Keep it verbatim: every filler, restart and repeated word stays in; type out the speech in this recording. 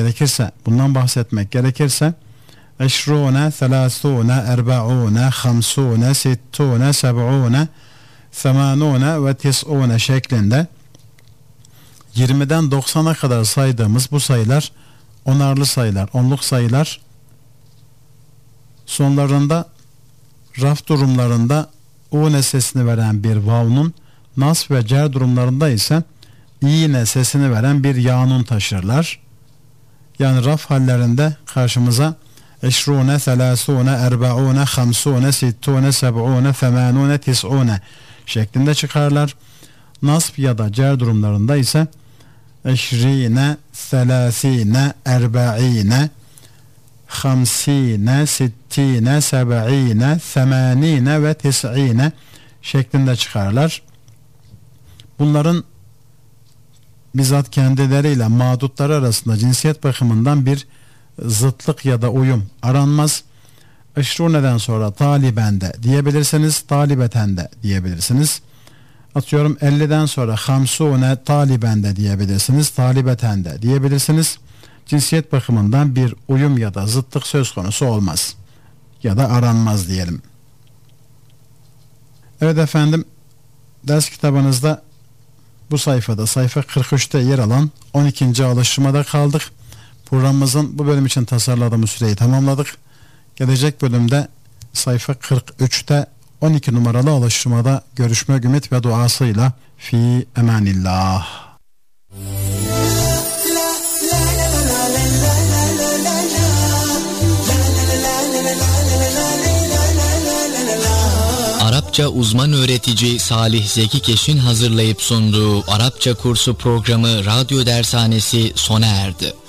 gerekirse, bundan bahsetmek gerekirse eşrûne, selâsûne, erba'ûne, hamsûne, sittûne, seb'ûne, semânûne ve tis'ûne şeklinde yirmiden doksana kadar saydığımız bu sayılar onarlı sayılar, onluk sayılar. Sonlarında raf durumlarında ûne sesini veren bir vavnun, nasb ve cer durumlarında ise İ'ne sesini veren bir ya'nun taşırlar. Yani raf hallerinde karşımıza eşrûne, selâsûne, erba'ûne, hamsûne, sittûne, seb'ûne, femânûne, tis'ûne şeklinde çıkarlar. Nasb ya da cer durumlarında ise eşrîne, selâsîne, erba'îne, hamsîne, sittîne, seb'îne, semânîne ve tis'îne şeklinde çıkarlar. Bunların bizzat kendileriyle mağdutları arasında cinsiyet bakımından bir zıtlık ya da uyum aranmaz. Eşrûne'den sonra taliben de diyebilirsiniz, talibeten de diyebilirsiniz. Atıyorum elliden sonra hamsûne taliben de diyebilirsiniz, talibeten de diyebilirsiniz. Cinsiyet bakımından bir uyum ya da zıtlık söz konusu olmaz. Ya da aranmaz diyelim. Evet efendim, ders kitabınızda bu sayfada, sayfa kırk üçte yer alan on ikinci alıştırmada kaldık. Programımızın bu bölüm için tasarladığımız süreyi tamamladık. Gelecek bölümde sayfa kırk üçte on iki numaralı alıştırmada görüşmek ümit ve duasıyla fi emanillah. Arapça uzman öğretici Salih Zeki Keş'in hazırlayıp sunduğu Arapça kursu programı Radyo Dershanesi sona erdi.